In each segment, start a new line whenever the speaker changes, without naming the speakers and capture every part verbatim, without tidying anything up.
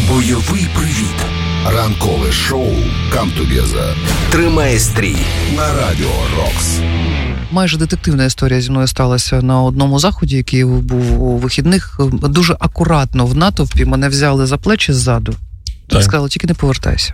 Бойовий привіт. Ранкове шоу «Come Together» тримає стрій на Радіо Рокс.
Майже детективна історія зі мною сталася на одному заході, який був у вихідних. Дуже акуратно в натовпі мене взяли за плечі ззаду і сказали, тільки не повертайся.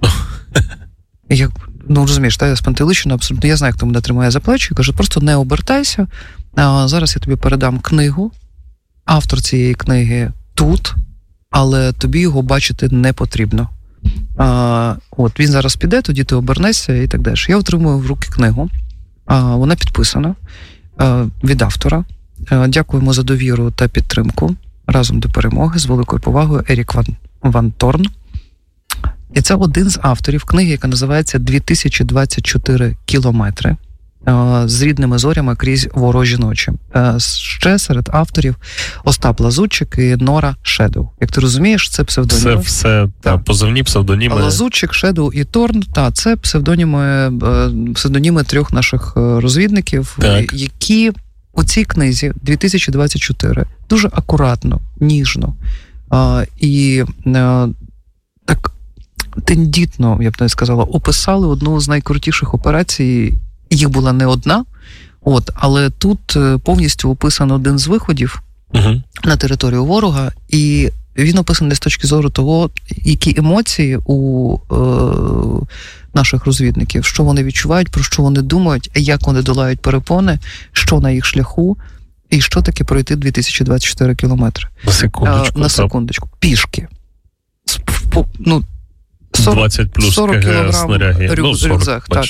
Я, ну розумієш, та я спантеличена абсолютно. Я знаю, хто мене тримає за плечі. І кажу, просто не обертайся. А зараз я тобі передам книгу. Автор цієї книги тут, але тобі його бачити не потрібно. А, от, він зараз піде, тоді ти обернешся і так далі. Я отримую в руки книгу. А, вона підписана а, від автора. А, дякуємо за довіру та підтримку. Разом до перемоги. З великою повагою. Ерік Ван, Ван Торн. І це один з авторів книги, яка називається «дві тисячі двадцять чотири кілометри» з рідними зорями крізь ворожі ночі. Ще серед авторів Остап Лазутчик і Нора Шедоу. Як ти розумієш, це псевдоніми.
Це все та, позивні псевдоніми.
Лазутчик, Шедоу і Торн, та, це псевдоніми, псевдоніми трьох наших розвідників, так. які у цій книзі «дві тисячі двадцять чотири» дуже акуратно, ніжно і так тендітно, я б не сказала, описали одну з найкрутіших операцій. Їх була не одна, от, але тут повністю описано один з виходів uh-huh. на територію ворога, і він описаний з точки зору того, які емоції у е, наших розвідників, що вони відчувають, про що вони думають, як вони долають перепони, що на їх шляху, і що таке пройти дві тисячі двадцять чотири кілометри.
На секундочку.
А, на секундочку. Пішки. Ну,
двадцять плюс кілограм
рю, ну, рюкзак. Так.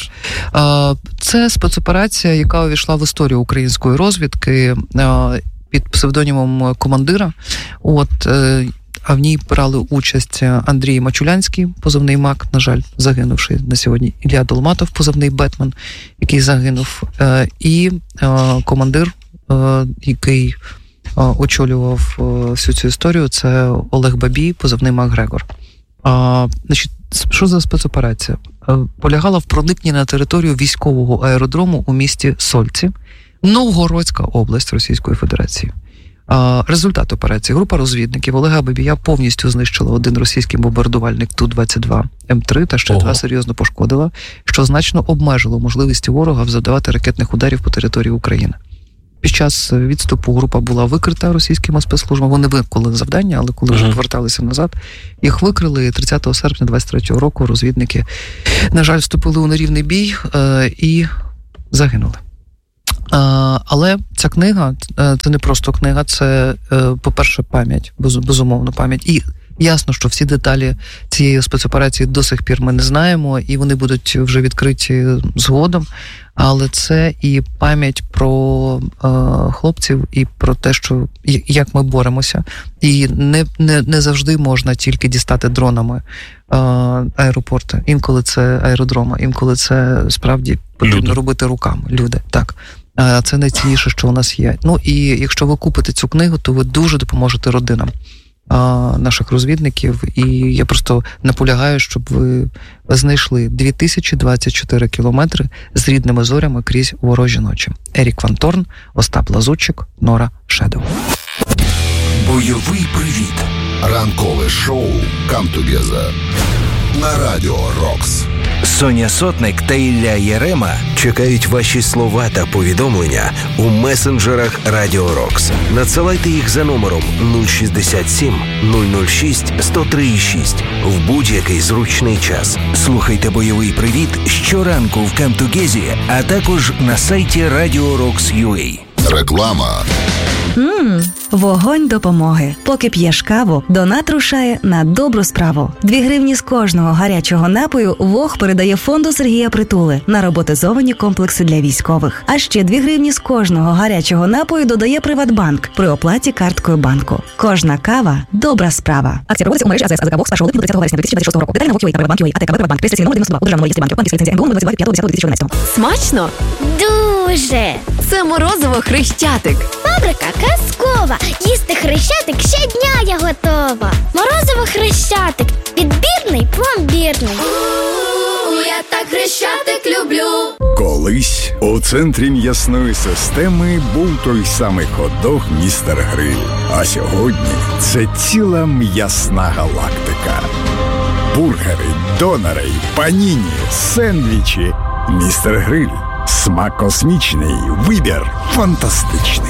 Це спецоперація, яка увійшла в історію української розвідки під псевдонімом командира. От, а в ній брали участь Андрій Мачулянський, позивний Мак, на жаль, загинувший на сьогодні, Ілля Долматов, позивний Бетмен, який загинув, і командир, який очолював всю цю історію, це Олег Бабій, позивний Мак Грегор. А, значить, що за спецоперація? Полягала в проникненні на територію військового аеродрому у місті Сольці, Новгородська область Російської Федерації. А, результат операції. Група розвідників Олега Бабія повністю знищила один російський бомбардувальник Ту двадцять два Ем три та ще Ого. два серйозно пошкодила, що значно обмежило можливості ворога завдавати ракетних ударів по території України. Під час відступу група була викрита російськими спецслужбами. Вони виконали завдання, але коли вже поверталися назад, їх викрили. Тридцятого серпня двадцять третього року розвідники, на жаль, вступили у нерівний бій е, і загинули. Е, але ця книга, е, це не просто книга, це, е, по-перше, пам'ять, без, безумовно пам'ять. І ясно, що всі деталі цієї спецоперації до сих пір ми не знаємо, і вони будуть вже відкриті згодом. Але це і пам'ять про е, хлопців, і про те, що як ми боремося. І не, не, не завжди можна тільки дістати дронами е, аеропорти. Інколи це аеродрома, інколи це справді потрібно люди. робити руками. Люди, так. Е, це найцінніше, що у нас є. Ну і якщо ви купите цю книгу, то ви дуже допоможете родинам наших розвідників, і я просто наполягаю, щоб ви знайшли дві тисячі двадцять чотири кілометри з рідними зорями крізь ворожі ночі. Ерік Ван Торн, Остап Лазутчик, Нора Шедоу.
Бойовий привіт. Ранкове шоу «Come Together» на Радіо Рокс.
Соня Сотник та Ілля Єрема чекають ваші слова та повідомлення у месенджерах Радіо Рокс. Надсилайте їх за номером нуль шістдесят сім нуль нуль шість сто три шість в будь-який зручний час. Слухайте «Бойовий привіт» щоранку в Come Together, а також на сайті радіо рокс крапка ю а.
Реклама.
Ммм, вогонь допомоги. Поки п'єш каву, донат рушає на добру справу. Дві гривні з кожного гарячого напою ВОГ передає фонду Сергія Притули на роботизовані комплекси для військових. А ще дві гривні з кожного гарячого напою додає Приватбанк при оплаті карткою банку. Кожна кава – добра справа. Акція проводиться у мережі АЗС АЗК ВОГ з першого липня до тридцятого вересня дві тисячі двадцять шостого року. Деталі на ВОГ.ЮА та Приватбанк.ЮА, АТК Приватбанк, реєстраційний номер дев'яносто два, у державному реєстрі банків, банківська ліцензія ен бе у двадцять п'ятого двадцятого дві тисячі одинадцятого.
Смачно?
Дуже!
Це морозиво Хрещатик.
Фабрика казкова. Їсти Хрещатик щодня я готова. Морозиво Хрещатик. Відбірний, пломбірний.
Я так Хрещатик люблю.
Коли
Колись у центрі м'ясної системи був той самий хот-дог «Містер Гриль». А сьогодні це ціла м'ясна галактика. Бургери, донори, паніні, сендвічі. «Містер Гриль». Смак космічний, вибір фантастичний.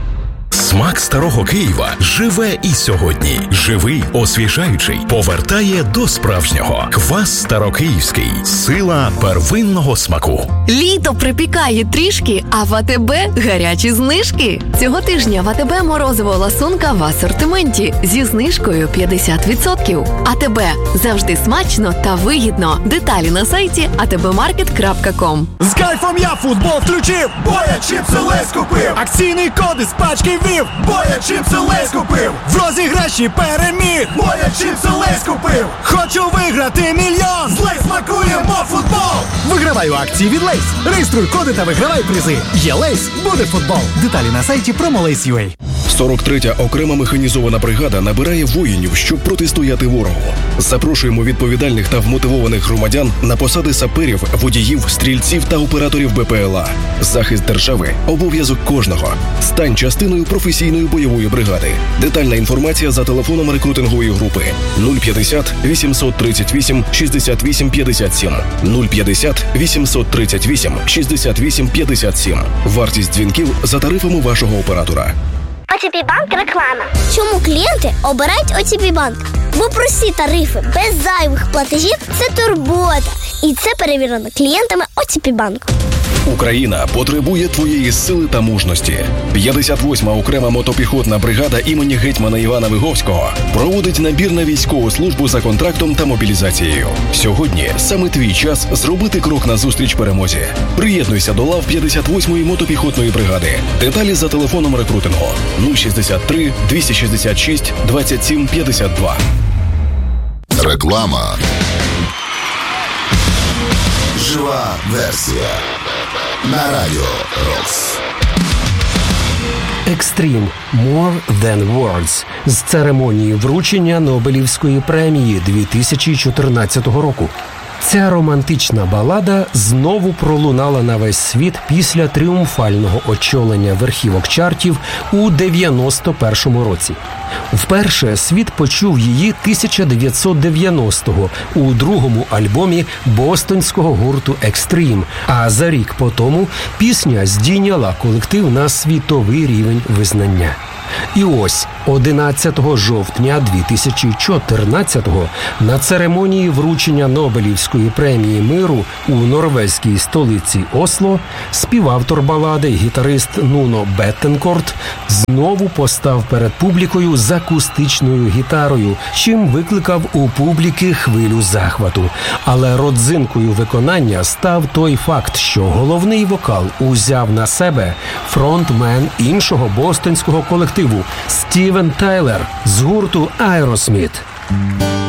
Смак старого Києва живе і сьогодні. Живий, освіжаючий, повертає до справжнього. Квас Старокиївський. Сила первинного смаку.
Літо припікає трішки, а в АТБ гарячі знижки. Цього тижня в АТБ морозиво ласунка в асортименті зі знижкою п'ятдесят відсотків. АТБ. Завжди смачно та вигідно. Деталі на сайті а те бе маркет крапка ком.
З кайфом я футбол включив, бо я чіпси Лейс купив. Акційний код із пачки вів, бо я чіпси Лейс купив. В розіграші переміг, бо я чіпси Лейс купив. Хочу виграти мільйон, з Лейс смакуємо футбол. Вигравай у акції від Лейс. Реєструй коди та вигравай призи. Є Лейс, буде футбол. Деталі на сайті промолейс крапка ю а.
сорок третя окрема механізована бригада набирає воїнів, щоб протистояти ворогу. Запрошуємо відповідальних та вмотивованих громадян на посади саперів, водіїв, стрільців та операторів бе пе ел а. Захист держави – обов'язок кожного. Стань частиною професійної бойової бригади. Детальна інформація за телефоном рекрутингової групи нуль п'ятдесят вісімсот тридцять вісім шістдесят вісім п'ятдесят сім нуль п'ятдесят вісімсот тридцять вісім шістдесят вісім п'ятдесят сім. Вартість дзвінків за тарифами вашого оператора.
о те пі Банк реклама. Чому клієнти обирають о те пі Банк? Бо прості тарифи, без зайвих платежів – це турбота. І це перевірено клієнтами о те пі Банку.
Україна потребує твоєї сили та мужності. п'ятдесят восьма окрема мотопіхотна бригада імені гетьмана Івана Виговського проводить набір на військову службу за контрактом та мобілізацією. Сьогодні саме твій час зробити крок назустріч перемозі. Приєднуйся до лав п'ятдесят восьмої мотопіхотної бригади. Деталі за телефоном рекрутингу нуль шістдесят три двісті шістдесят шість двадцять сім п'ятдесят два.
Реклама. Жива версія. На Радіо Рокс.
Extreme More Than Words з церемонії вручення Нобелівської премії дві тисячі чотирнадцятого року. Ця романтична балада знову пролунала на весь світ після тріумфального очолення верхівок чартів у дев'яносто першому році. Вперше світ почув її тисяча дев'ятсот дев'яностого у другому альбомі бостонського гурту Extreme, а за рік по тому пісня здійняла колектив на світовий рівень визнання. І ось одинадцятого жовтня дві тисячі чотирнадцятого на церемонії вручення Нобелівської премії миру у норвезькій столиці Осло співавтор балади, гітарист Нуно Беттенкорт, знову постав перед публікою з акустичною гітарою, чим викликав у публіки хвилю захвату. Але родзинкою виконання став той факт, що головний вокал узяв на себе фронтмен іншого бостонського колективу Стівен Тайлер з гурту Aerosmith.